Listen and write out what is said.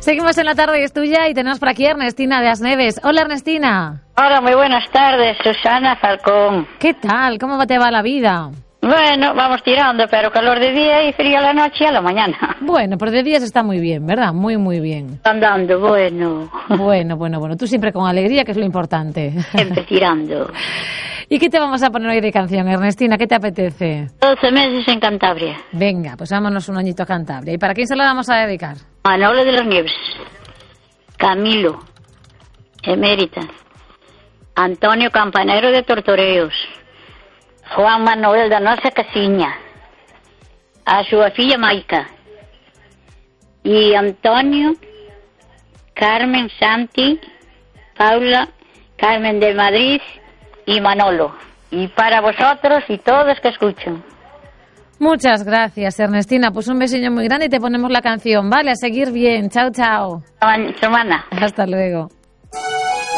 Seguimos en la tarde, es tuya, y tenemos por aquí a Ernestina de Asneves. Hola, Ernestina. Hola, muy buenas tardes, Susana Falcón. ¿Qué tal? ¿Cómo te va la vida? Bueno, vamos tirando, pero calor de día y frío a la noche y a la mañana. Bueno, pero de días está muy bien, ¿verdad? Muy, muy bien. Andando, bueno. Bueno. Tú siempre con alegría, que es lo importante. Siempre tirando. ¿Y qué te vamos a poner hoy de canción, Ernestina? ¿Qué te apetece? 12 meses en Cantabria. Venga, pues vámonos un añito a Cantabria. ¿Y para quién se la vamos a dedicar? Manolo de las Nieves. Camilo. Emérita. Antonio Campanero de Tortoreos. Juan Manuel da Nosa Casiña. A su filla Maica. Y Antonio, Carmen, Santi, Paula, Carmen de Madrid y Manolo. Y para vosotros y todos que escuchan. Muchas gracias, Ernestina. Pues un besillo muy grande y te ponemos la canción, ¿vale? A seguir bien. Chao, chao. Semana. Hasta luego.